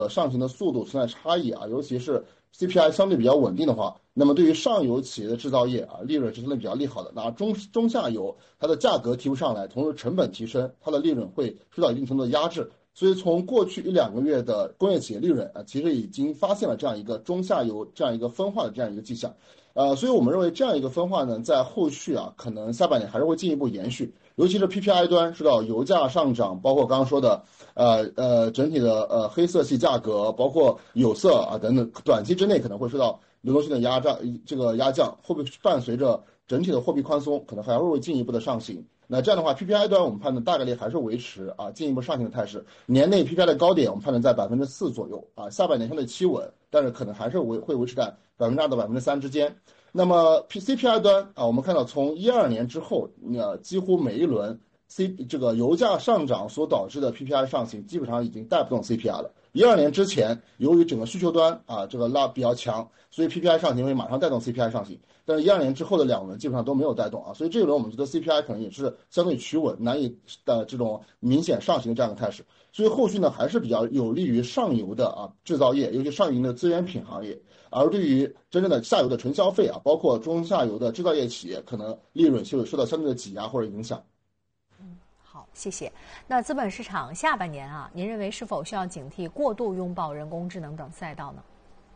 上行的速度存在差异啊，尤其是 CPI 相对比较稳定的话，那么对于上游企业的制造业啊，利润是相对比较利好的。那中下游它的价格提不上来，同时成本提升，它的利润会受到一定程度的压制。所以从过去一两个月的工业企业利润啊，其实已经发现了这样一个中下游这样一个分化的这样一个迹象。所以我们认为这样一个分化呢，在后续啊，可能下半年还是会进一步延续，尤其是 PPI 端受到油价上涨，包括刚刚说的整体的黑色系价格，包括有色啊等等，短期之内可能会受到流动性的压降，会不会伴随着整体的货币宽松，可能还会进一步的上行。那这样的话，PPI 端我们判断大概率还是维持啊进一步上行的态势。年内 PPI 的高点我们判断在4%左右啊，下半年相对企稳，但是可能还是会维持在2%到3%之间。那么 CPI 端啊，我们看到从2012年之后，几乎每一轮这个油价上涨所导致的 PPI 上行，基本上已经带不动 CPI 了。2012年之前，由于整个需求端啊这个拉比较强，所以 PPI 上行会马上带动 CPI 上行。但是2012年之后的2轮基本上都没有带动啊，所以这一轮我们觉得 CPI 可能也是相对趋稳，难以的这种明显上行的这样的态势。所以后续呢还是比较有利于上游的制造业，尤其上游的资源品行业。而对于真正的下游的纯消费啊，包括中下游的制造业企业，可能利润就会受到相对的挤压或者影响。 好，谢谢。那资本市场下半年啊，您认为是否需要警惕过度拥抱人工智能等赛道呢？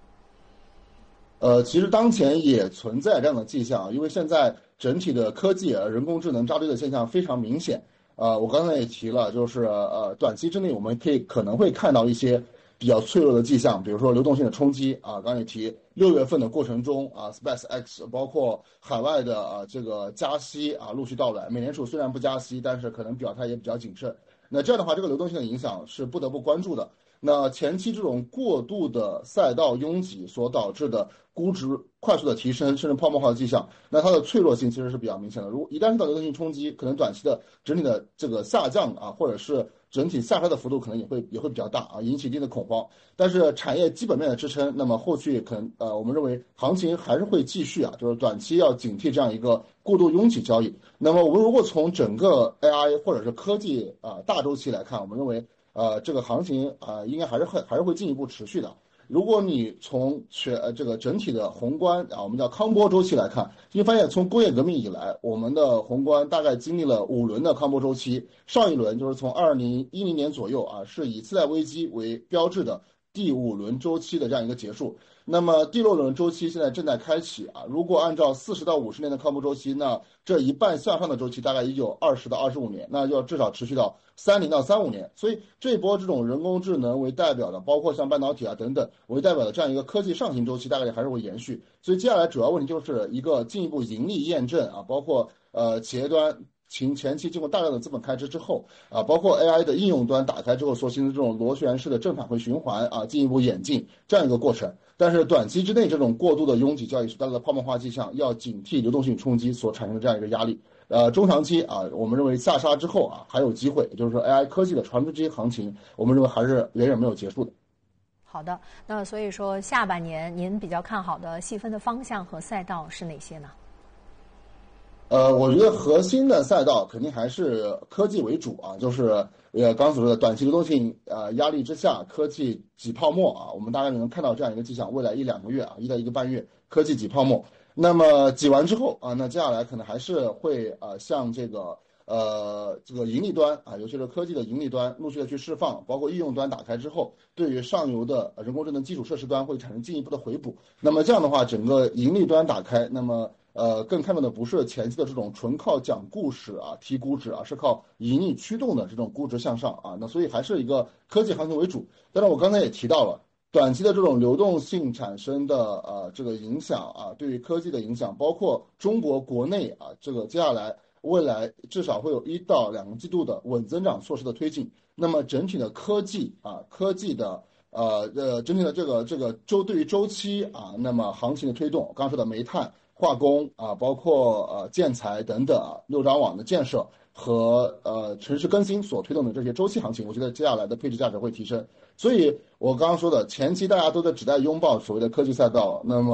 其实当前也存在这样的迹象，因为现在整体的科技人工智能扎堆的现象非常明显。我刚才也提了，就是短期之内我们可能会看到一些比较脆弱的迹象，比如说流动性的冲击啊。刚才也提6月份的过程中啊，SpaceX 包括海外的这个加息啊陆续到来，美联储虽然不加息，但是可能表态也比较谨慎。那这样的话，这个流动性的影响是不得不关注的。那前期这种过度的赛道拥挤所导致的估值快速的提升，甚至泡沫化的迹象，那它的脆弱性其实是比较明显的。如果一旦受到流动性冲击，可能短期的整体的这个下降啊，或者是整体下杀的幅度可能也会比较大啊，引起一定的恐慌。但是产业基本面的支撑，那么后续可能我们认为行情还是会继续啊，就是短期要警惕这样一个过度拥挤交易。那么我们如果从整个 AI 或者是科技大周期来看，我们认为这个行情应该还是会进一步持续的。如果你从这个整体的宏观啊，我们叫康波周期来看，你会发现从工业革命以来，我们的宏观大概经历了5轮的康波周期。上一轮就是从2010年左右啊，是以次贷危机为标志的第5轮周期的这样一个结束。那么第6轮周期现在正在开启啊，如果按照40到50年的康波周期，那这一半向上的周期大概也有20到25年，那要至少持续到30到35年。所以这一波这种人工智能为代表的，包括像半导体啊等等为代表的这样一个科技上行周期，大概还是会延续。所以接下来主要问题就是一个进一步盈利验证啊，包括企业端前期经过大量的资本开支之后啊，包括 AI 的应用端打开之后所形成这种螺旋式的正返回循环啊，进一步演进这样一个过程。但是短期之内这种过度的拥挤交易所带来的泡沫化迹象，要警惕流动性冲击所产生的这样一个压力。中长期啊，我们认为下杀之后啊还有机会，也就是说 AI 科技的传出机行情，我们认为还是远远没有结束的。 好的，那所以说下半年您比较看好的细分的方向和赛道是哪些呢？ 我觉得核心的赛道肯定还是科技为主啊，就是刚所说的短期流动性压力之下，科技挤泡沫啊，我们大概能看到这样一个迹象，未来1、2个月啊，1到1个半月，科技挤泡沫。那么挤完之后啊，那接下来可能还是会向这个盈利端啊，尤其是科技的盈利端陆续的去释放，包括应用端打开之后，对于上游的人工智能基础设施端会产生进一步的回补。那么这样的话，整个盈利端打开，那么更看到的不是前期的这种纯靠讲故事啊提估值啊，是靠盈利驱动的这种估值向上啊。那所以还是一个科技行情为主。当然我刚才也提到了。短期的这种流动性产生的这个影响啊，对于科技的影响，包括中国国内啊，这个接下来未来至少会有1到2个季度的稳增长措施的推进。那么整体的科技的整体的这个对于周期啊，那么行情的推动，刚刚说的煤炭、化工啊，包括建材等等啊，6张网的建设和城市更新所推动的这些周期行情，我觉得接下来的配置价值会提升。所以我刚刚说的前期大家都在只在拥抱所谓的科技赛道，那么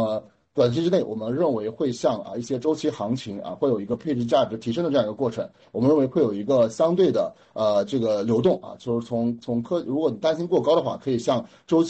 短期之内，我们认为会像一些周期行情会有一个配置价值提升的这样一个过程。我们认为会有一个相对的这个流动就是如果你担心过高的话，可以向周期